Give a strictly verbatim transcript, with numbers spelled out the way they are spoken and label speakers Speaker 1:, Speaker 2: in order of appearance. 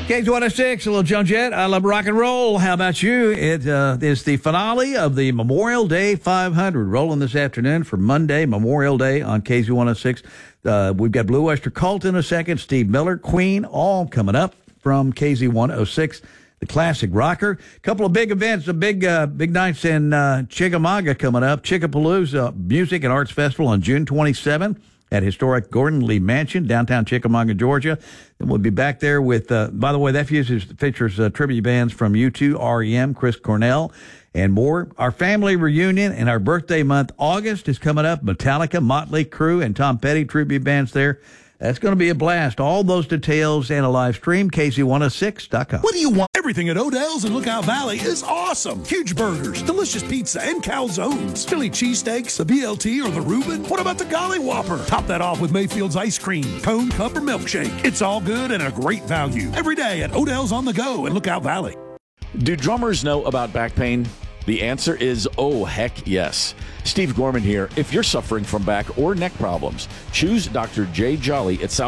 Speaker 1: K Z one oh six, a little Joan Jett. I love rock and roll. How about you? It uh, is the finale of the Memorial Day five hundred rolling this afternoon for Monday, Memorial Day on K Z one oh six. Uh, we've got Blue Oyster Cult in a second, Steve Miller, Queen, all coming up from K Z one oh six, the classic rocker. A couple of big events, a big uh, big nights in uh, Chickamauga coming up. Chickapalooza Music and Arts Festival on June twenty-seventh. At historic Gordon Lee Mansion, downtown Chickamauga, Georgia. And we'll be back there with, uh, by the way, that features, features uh, tribute bands from U two, R E M, Chris Cornell, and more. Our family reunion and our birthday month, August, is coming up. Metallica, Motley Crue, and Tom Petty tribute bands there. That's going to be a blast. All those details and a live stream, K Z one oh six dot com.
Speaker 2: What do you want? Everything at Odell's in Lookout Valley is awesome. Huge burgers, delicious pizza, and calzones. Philly cheesesteaks, the B L T, or the Reuben. What about the Golly Whopper? Top that off with Mayfield's ice cream, cone, cup, or milkshake. It's all good and a great value. Every day at Odell's on the Go in Lookout Valley.
Speaker 3: Do drummers know about back pain? The answer is, oh, heck yes. Steve Gorman here. If you're suffering from back or neck problems, choose Doctor Jay Jolly at South